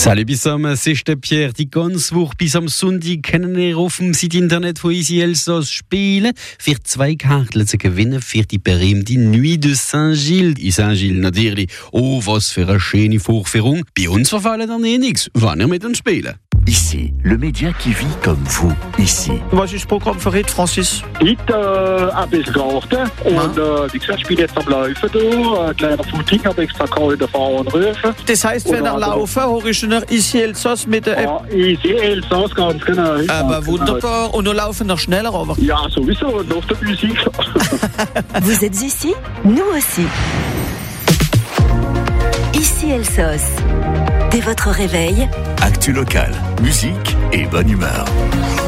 Salut bis am 6. Pierre, die ganze Woche bis am Sonntag können wir auf dem Site Internet von Easy Elsass spielen. Für 2 Karten zu gewinnen für die berühmte Nuit de Saint-Gilles. In Saint-Gilles natürlich. Oh, was für eine schöne Vorführung. Bei uns verfallen dann nichts, wenn ihr mit uns spielen. Ici, le média qui vit comme vous, ici. Was ist das Programm für heute, Francis? Heute ein bisschen gewartet. Und wie gesagt, ich bin jetzt am Laufen da. Ein kleiner Footing, habe extra geholt, fahren und rufen. Das heisst, wenn ihr laufen, höre ich noch Ici Elsass mit der App. Ja, Easy Elsass, ganz genau. Aber wunderbar. Und wir laufen noch schneller, aber. Ja, sowieso, nach der Musik. Vous êtes ici? Nous aussi. Ici Elsass. Dès votre réveil, Actu local, musique et bonne humeur.